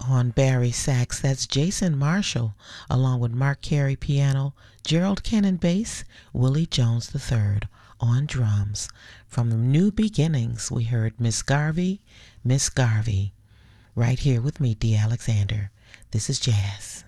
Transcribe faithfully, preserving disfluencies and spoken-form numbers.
On Barry sax, that's Jason Marshall, along with Mark Carey piano, Gerald Cannon bass, Willie Jones the third on drums. From the New Beginnings, we heard Miss Garvey, Miss Garvey. Right here with me, Dee Alexander. This is Jazz.